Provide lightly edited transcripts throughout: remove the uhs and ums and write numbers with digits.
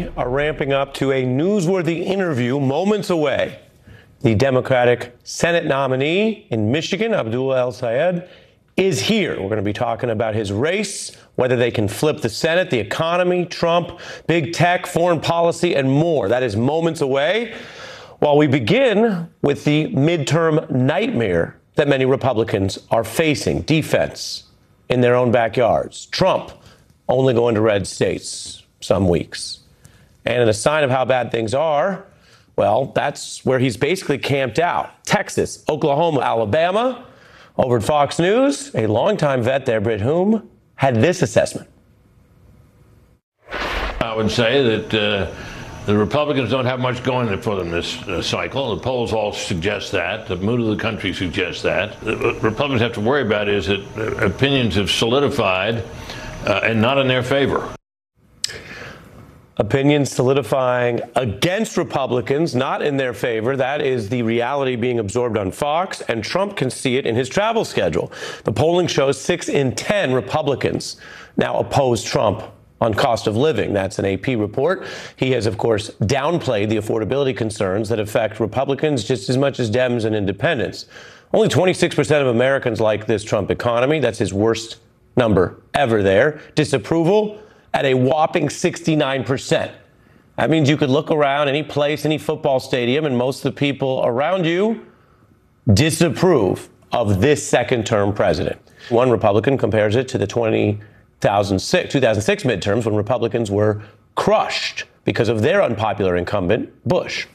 many are ramping up to a newsworthy interview moments away. The Democratic Senate nominee in Michigan, Abdul El-Sayed, is here. We're going to be talking about his race, whether they can flip the Senate, the economy, Trump, big tech, foreign policy, and more. That is moments away. While we begin with the midterm nightmare that many Republicans are facing, defense in their own backyards. Trump only going to red states some weeks. And in a sign of how bad things are, well, that's where he's basically camped out. Texas, Oklahoma, Alabama. Over at Fox News, a longtime vet there, Brit Hume, had this assessment. I would say that the Republicans don't have much going for them this cycle. The polls all suggest that. The mood of the country suggests that. What Republicans have to worry about is that opinions have solidified and not in their favor. Opinions solidifying against Republicans, not in their favor. That is the reality being absorbed on Fox, and Trump can see it in his travel schedule. The polling shows 6 in 10 Republicans now oppose Trump on cost of living. That's an AP report. He has, of course, downplayed the affordability concerns that affect Republicans just as much as Dems and independents. Only 26% of Americans like this Trump economy. That's his worst number ever there. Disapproval at a whopping 69%. That means you could look around any place, any football stadium, and most of the people around you disapprove of this second-term president. One Republican compares it to the 2006 midterms when Republicans were crushed because of their unpopular incumbent, Bush.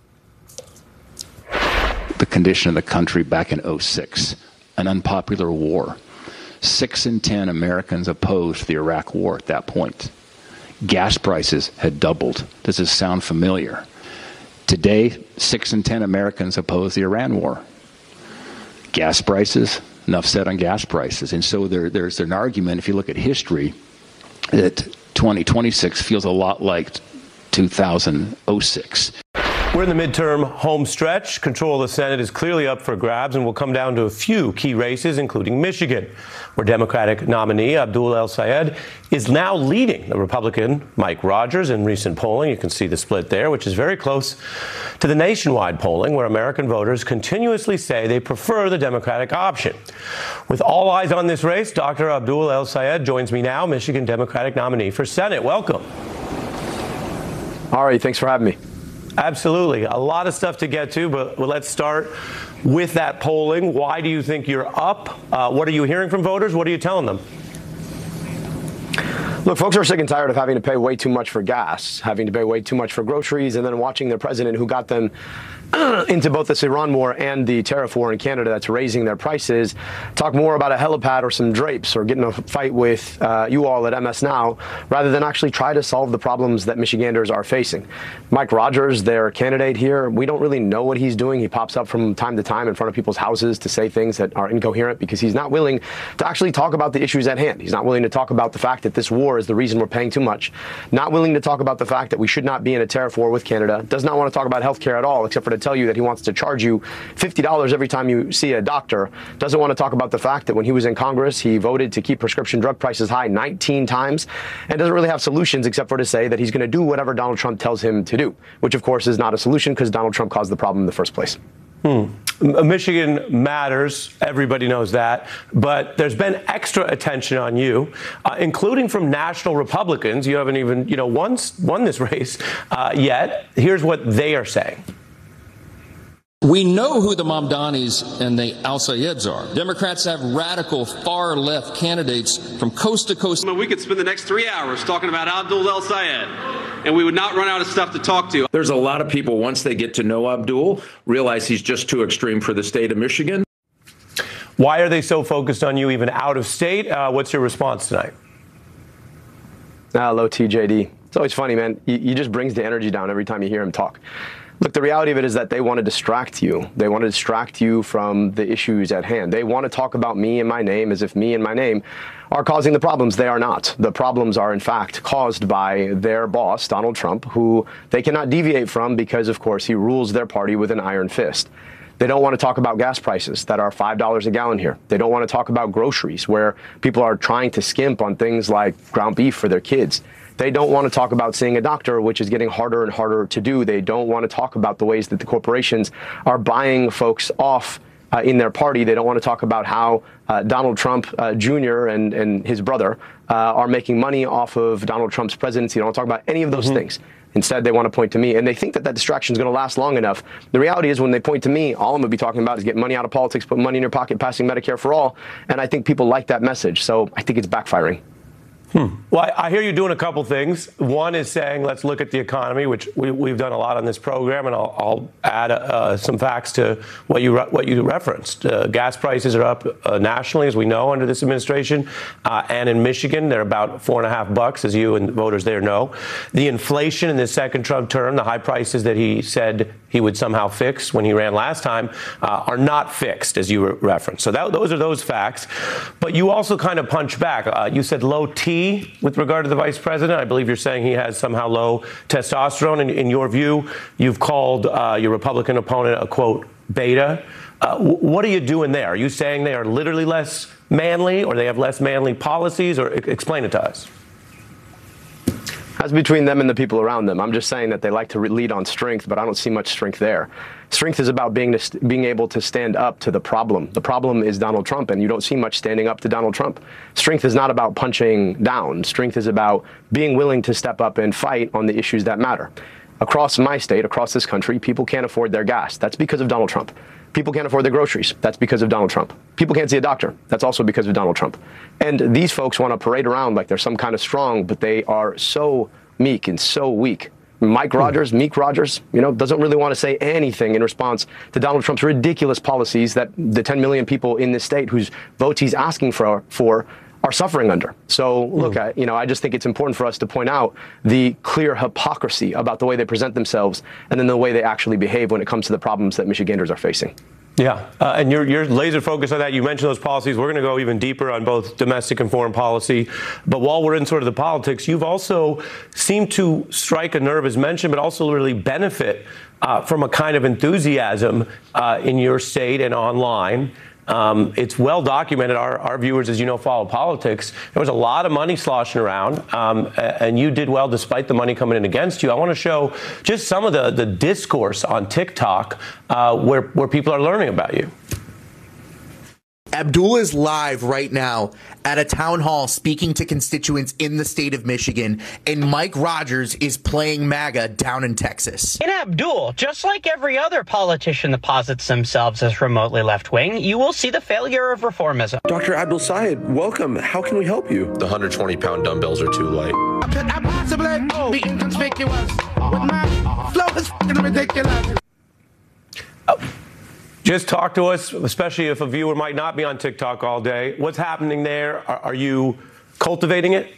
The condition of the country back in 2006, an unpopular war. 6 in 10 Americans opposed the Iraq war at that point. Gas prices had doubled. Does this sound familiar? Today, 6 in 10 Americans oppose the Iran war. Gas prices, enough said on gas prices. And so there's an argument, if you look at history, that 2026 feels a lot like 2006. We're in the midterm home stretch. Control of the Senate is clearly up for grabs and will come down to a few key races, including Michigan, where Democratic nominee Abdul El-Sayed is now leading the Republican Mike Rogers in recent polling. You can see the split there, which is very close to the nationwide polling, where American voters continuously say they prefer the Democratic option. With all eyes on this race, Dr. Abdul El-Sayed joins me now, Michigan Democratic nominee for Senate. Welcome. All right, thanks for having me. Absolutely. A lot of stuff to get to, but let's start with that polling. Why do you think you're up? What are you hearing from voters? What are you telling them? Look, folks are sick and tired of having to pay way too much for gas, having to pay way too much for groceries, and then watching their president, who got them into both this Iran war and the tariff war in Canada that's raising their prices, talk more about a helipad or some drapes or getting a fight with you all at MS Now, rather than actually try to solve the problems that Michiganders are facing. Mike Rogers, their candidate here, we don't really know what he's doing. He pops up from time to time in front of people's houses to say things that are incoherent because he's not willing to actually talk about the issues at hand. He's not willing to talk about the fact that this war is the reason we're paying too much, not willing to talk about the fact that we should not be in a tariff war with Canada, does not want to talk about health care at all, except for to tell you that he wants to charge you $50 every time you see a doctor, doesn't want to talk about the fact that when he was in Congress, he voted to keep prescription drug prices high 19 times, and doesn't really have solutions except for to say that he's going to do whatever Donald Trump tells him to do, which of course is not a solution because Donald Trump caused the problem in the first place. Michigan matters. Everybody knows that. But there's been extra attention on you, including from national Republicans. You haven't even, won this race yet. Here's what they are saying. We know who the Mamdanis and the Al-Sayeds are. Democrats have radical far-left candidates from coast to coast. We could spend the next 3 hours talking about Abdul El-Sayed, and we would not run out of stuff to talk to. There's a lot of people, once they get to know Abdul, realize he's just too extreme for the state of Michigan. Why are they so focused on you even out of state? What's your response tonight? Hello, TJD. It's always funny, man. He just brings the energy down every time you hear him talk. Look, the reality of it is that they want to distract you. They want to distract you from the issues at hand. They want to talk about me and my name as if me and my name are causing the problems. They are not. The problems are, in fact, caused by their boss, Donald Trump, who they cannot deviate from because, of course, he rules their party with an iron fist. They don't want to talk about gas prices that are $5 a gallon here. They don't want to talk about groceries where people are trying to skimp on things like ground beef for their kids. They don't want to talk about seeing a doctor, which is getting harder and harder to do. They don't want to talk about the ways that the corporations are buying folks off in their party. They don't want to talk about how Donald Trump Jr. and his brother are making money off of Donald Trump's presidency. They don't want to talk about any of those things. Instead, they want to point to me, and they think that that distraction is going to last long enough. The reality is when they point to me, all I'm going to be talking about is getting money out of politics, putting money in your pocket, passing Medicare for all, and I think people like that message. So I think it's backfiring. Well, I hear you doing a couple things. One is saying, let's look at the economy, which we've done a lot on this program, and I'll add some facts to what you referenced. Gas prices are up nationally, as we know, under this administration, and in Michigan, they're about $4.50, as you and voters there know. The inflation in the second Trump term, the high prices that he said he would somehow fix when he ran last time, are not fixed, as you referenced. So those are those facts. But you also kind of punch back. You said low T with regard to the vice president. I believe you're saying he has somehow low testosterone. In your view, you've called your Republican opponent a, quote, beta. What are you doing there? Are you saying they are literally less manly, or they have less manly policies, or explain it to us? That's between them and the people around them. I'm just saying that they like to lead on strength, but I don't see much strength there. Strength is about being able to stand up to the problem. The problem is Donald Trump, and you don't see much standing up to Donald Trump. Strength is not about punching down. Strength is about being willing to step up and fight on the issues that matter. Across my state, across this country, people can't afford their gas. That's because of Donald Trump. People can't afford their groceries. That's because of Donald Trump. People can't see a doctor. That's also because of Donald Trump. And these folks want to parade around like they're some kind of strong, but they are so meek and so weak. Meek Rogers, doesn't really want to say anything in response to Donald Trump's ridiculous policies that the 10 million people in this state whose votes he's asking for are suffering under. So look, I just think it's important for us to point out the clear hypocrisy about the way they present themselves and then the way they actually behave when it comes to the problems that Michiganders are facing. Yeah, and you're laser focused on that. You mentioned those policies. We're going to go even deeper on both domestic and foreign policy. But while we're in sort of the politics, you've also seemed to strike a nerve, as mentioned, but also really benefit from a kind of enthusiasm in your state and online. It's well documented. Our viewers, as you know, follow politics. There was a lot of money sloshing around, and you did well despite the money coming in against you. I want to show just some of the discourse on TikTok where people are learning about you. Abdul is live right now at a town hall speaking to constituents in the state of Michigan, and Mike Rogers is playing MAGA down in Texas. In Abdul, just like every other politician that posits themselves as remotely left-wing, you will see the failure of reformism. Dr. Abdul Sayed, welcome. How can we help you? The 120-pound dumbbells are too light. Could I possibly be inconspicuous with my flow is ridiculous? Just talk to us, especially if a viewer might not be on TikTok all day. What's happening there? Are you cultivating it?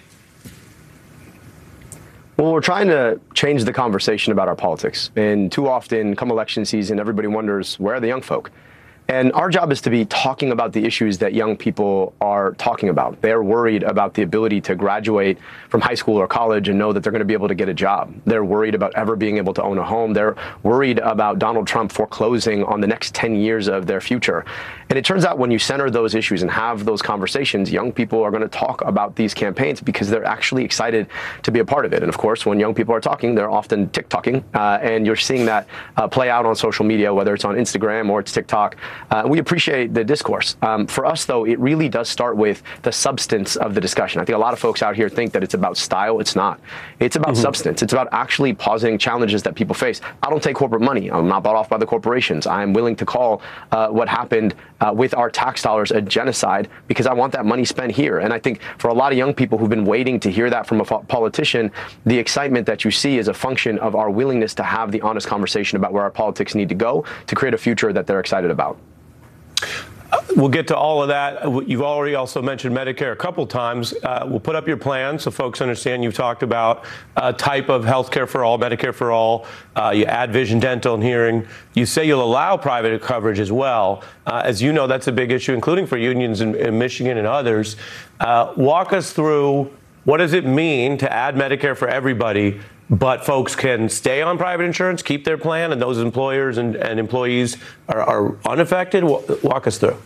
Well, we're trying to change the conversation about our politics. And too often, come election season, everybody wonders, where are the young folk? And our job is to be talking about the issues that young people are talking about. They're worried about the ability to graduate from high school or college and know that they're going to be able to get a job. They're worried about ever being able to own a home. They're worried about Donald Trump foreclosing on the next 10 years of their future. And it turns out when you center those issues and have those conversations, young people are going to talk about these campaigns because they're actually excited to be a part of it. And of course, when young people are talking, they're often TikToking, and you're seeing that play out on social media, whether it's on Instagram or it's TikTok. We appreciate the discourse. For us, though, it really does start with the substance of the discussion. I think a lot of folks out here think that it's about style. It's not. It's about substance. It's about actually pausing challenges that people face. I don't take corporate money. I'm not bought off by the corporations. I'm willing to call what happened with our tax dollars a genocide because I want that money spent here. And I think for a lot of young people who've been waiting to hear that from a politician, the excitement that you see is a function of our willingness to have the honest conversation about where our politics need to go to create a future that they're excited about. We'll get to all of that. You've already also mentioned Medicare a couple times. We'll put up your plan so folks understand you've talked about a type of health care for all, Medicare for all. You add vision, dental, and hearing. You say you'll allow private coverage as well. As you know, that's a big issue, including for unions in Michigan and others. Walk us through what does it mean to add Medicare for everybody but folks can stay on private insurance, keep their plan, and those employers and employees are unaffected? Walk us through.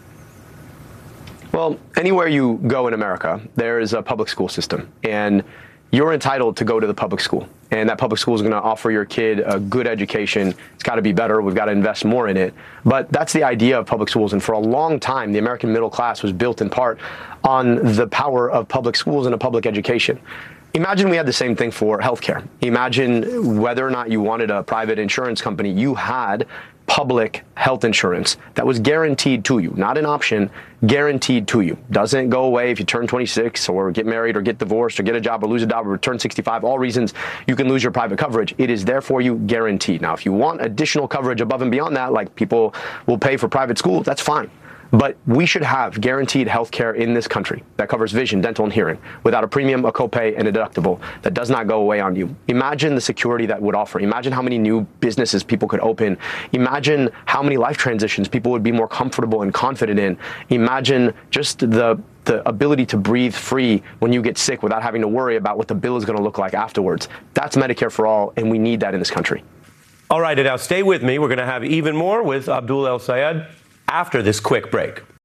Well, anywhere you go in America, there is a public school system, and you're entitled to go to the public school. And that public school is going to offer your kid a good education. It's got to be better. We've got to invest more in it. But that's the idea of public schools. And for a long time, the American middle class was built in part on the power of public schools and a public education. Imagine we had the same thing for healthcare. Imagine whether or not you wanted a private insurance company, you had public health insurance that was guaranteed to you, not an option, guaranteed to you. Doesn't go away if you turn 26 or get married or get divorced or get a job or lose a job or turn 65, all reasons you can lose your private coverage. It is there for you, guaranteed. Now, if you want additional coverage above and beyond that, like people will pay for private school, that's fine. But we should have guaranteed health care in this country that covers vision, dental, and hearing without a premium, a copay, and a deductible that does not go away on you. Imagine the security that would offer. Imagine how many new businesses people could open. Imagine how many life transitions people would be more comfortable and confident in. Imagine just the ability to breathe free when you get sick without having to worry about what the bill is going to look like afterwards. That's Medicare for all, and we need that in this country. All right, and now stay with me. We're going to have even more with Abdul El-Sayed after this quick break.